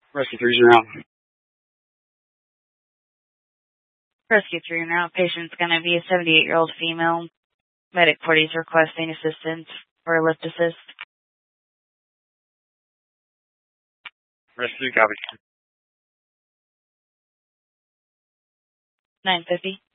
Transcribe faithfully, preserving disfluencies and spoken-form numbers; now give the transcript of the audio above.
Rescue three zero. Rescue three now. Patient's going to be a seventy-eight-year-old female. Medic forty is requesting assistance for a lift assist. Rescue three, copy. nine fifty.